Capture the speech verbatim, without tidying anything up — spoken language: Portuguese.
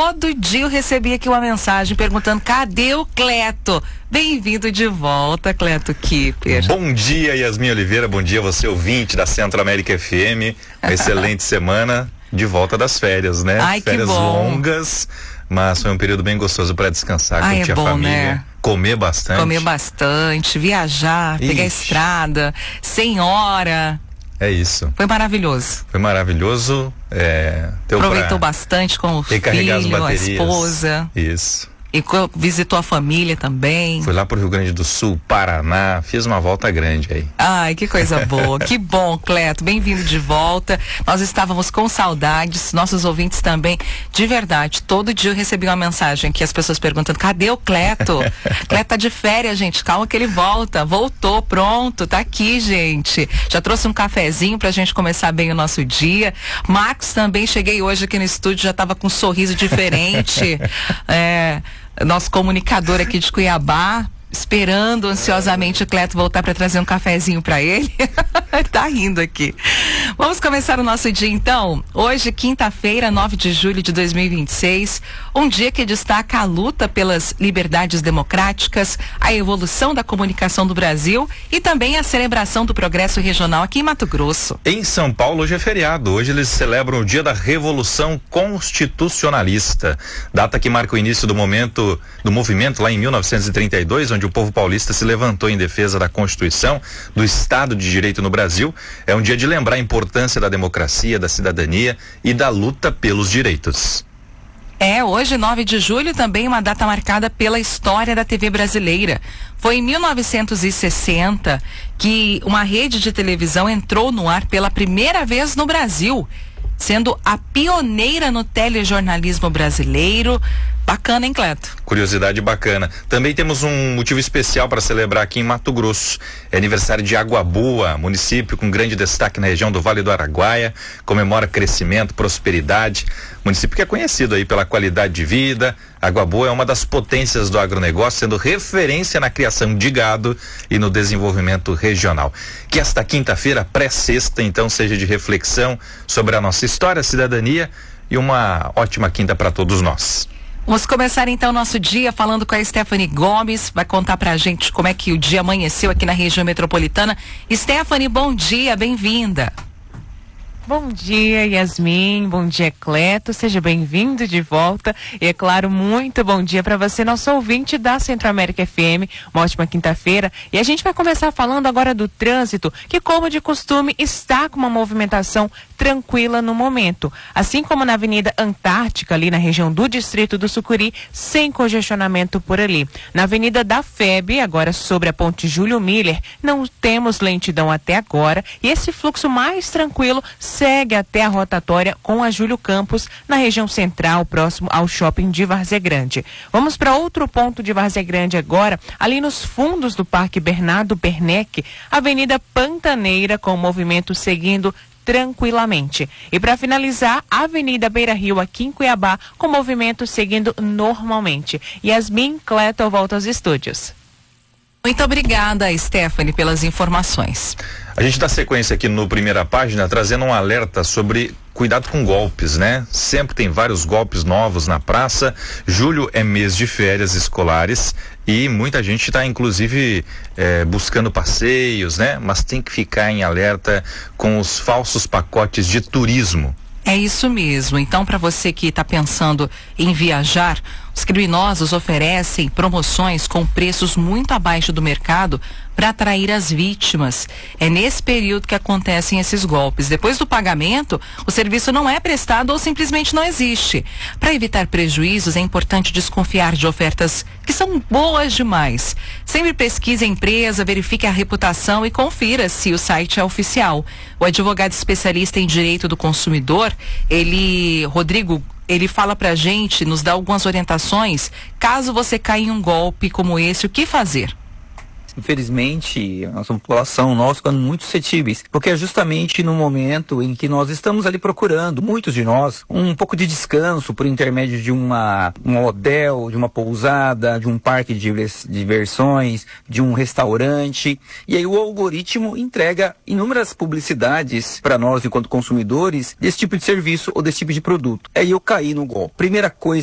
todo dia eu recebi aqui uma mensagem perguntando: cadê o Cleto? Bem-vindo de volta, Cleto Kipper. Bom dia, Yasmin Oliveira, bom dia você ouvinte da Centro América F M, uma excelente semana de volta das férias, né? Ai, férias que bom. longas, mas foi um período bem gostoso para descansar, Ai, curtir é bom, a família, né? comer bastante. Comer bastante, viajar, Ixi. pegar a estrada, sem hora. É isso. Foi maravilhoso. Foi maravilhoso. É, Aproveitou bastante com o recarregar as filho, a baterias. esposa. Isso. E co- visitou a família também. Fui lá pro Rio Grande do Sul, Paraná, fiz uma volta grande aí. Ai, que coisa boa. Que bom, Cleto. Bem-vindo de volta. Nós estávamos com saudades, nossos ouvintes também. De verdade, todo dia eu recebi uma mensagem aqui, as pessoas perguntando: cadê o Cleto? Cleto tá de férias, gente. Calma que ele volta. Voltou, pronto. Tá aqui, gente. Já trouxe um cafezinho pra gente começar bem o nosso dia. Marcos também, cheguei hoje aqui no estúdio, já tava com um sorriso diferente. É... Nosso comunicador aqui de Cuiabá, esperando ansiosamente o Cleto voltar para trazer um cafezinho para ele. Tá rindo aqui. Vamos começar o nosso dia então. Hoje, quinta-feira, nove de julho de dois mil e vinte e seis, um dia que destaca a luta pelas liberdades democráticas, a evolução da comunicação do Brasil e também a celebração do progresso regional aqui em Mato Grosso. Em São Paulo, hoje é feriado. Hoje eles celebram o dia da Revolução Constitucionalista, data que marca o início do momento do movimento lá em mil novecentos e trinta e dois, onde o povo paulista se levantou em defesa da Constituição, do Estado de Direito no Brasil. É um dia de lembrar a importância da democracia, da cidadania e da luta pelos direitos. É, hoje, nove de julho, também uma data marcada pela história da T V brasileira. Foi em mil novecentos e sessenta que uma rede de televisão entrou no ar pela primeira vez no Brasil, sendo a pioneira no telejornalismo brasileiro. Bacana, hein, Cleto? Curiosidade bacana. Também temos um motivo especial para celebrar aqui em Mato Grosso. É aniversário de Água Boa, município com grande destaque na região do Vale do Araguaia. Comemora crescimento, prosperidade. Município que é conhecido aí pela qualidade de vida. Água Boa é uma das potências do agronegócio, sendo referência na criação de gado e no desenvolvimento regional. Que esta quinta-feira, pré-sexta, então, seja de reflexão sobre a nossa história, cidadania e uma ótima quinta para todos nós. Vamos começar então o nosso dia falando com a Stephanie Gomes, vai contar pra gente como é que o dia amanheceu aqui na região metropolitana. Stephanie, bom dia, bem-vinda. Bom dia, Yasmin, bom dia, Cleto, seja bem-vindo de volta e, é claro, muito bom dia para você, nosso ouvinte da Centro América F M, uma ótima quinta-feira, e a gente vai começar falando agora do trânsito, que, como de costume, está com uma movimentação tranquila no momento, assim como na Avenida Antártica, ali na região do Distrito do Sucuri, sem congestionamento por ali. Na Avenida da F E B, agora sobre a Ponte Júlio Miller, não temos lentidão até agora, e esse fluxo mais tranquilo segue até a rotatória com a Júlio Campos, na região central, próximo ao shopping de Várzea Grande. Vamos para outro ponto de Várzea Grande agora, ali nos fundos do Parque Bernardo Bernec, Avenida Pantaneira, com o movimento seguindo tranquilamente. E para finalizar, a Avenida Beira Rio, aqui em Cuiabá, com movimento seguindo normalmente. Yasmin, Cleto, volta aos estúdios. Muito obrigada, Stephanie, pelas informações. A gente dá sequência aqui no Primeira Página, trazendo um alerta sobre cuidado com golpes, né? Sempre tem vários golpes novos na praça. Julho é mês de férias escolares e muita gente está, inclusive, eh, buscando passeios, né? Mas tem que ficar em alerta com os falsos pacotes de turismo. É isso mesmo. Então, para você que está pensando em viajar, os criminosos oferecem promoções com preços muito abaixo do mercado para atrair as vítimas. É nesse período que acontecem esses golpes. Depois do pagamento, o serviço não é prestado ou simplesmente não existe. Para evitar prejuízos, é importante desconfiar de ofertas que são boas demais. Sempre pesquise a empresa, verifique a reputação e confira se o site é oficial. O advogado especialista em direito do consumidor, ele, Rodrigo, ele fala pra gente, nos dá algumas orientações, caso você caia em um golpe como esse, o que fazer? Infelizmente, a nossa população, nós ficamos muito suscetíveis, porque é justamente no momento em que nós estamos ali procurando, muitos de nós, um pouco de descanso por intermédio de uma, um hotel, de uma pousada, de um parque de diversões, de um restaurante, e aí o algoritmo entrega inúmeras publicidades para nós, enquanto consumidores, desse tipo de serviço ou desse tipo de produto. Aí eu caí no golpe. Primeira coisa